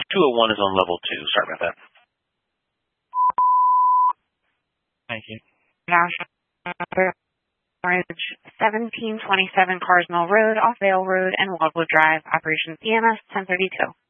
201 is on level 2. Sorry about that. Thank you. National Orange 1727 Cars Mill Road, off Vale Road, and Wildwood Drive. Operations EMS 1032.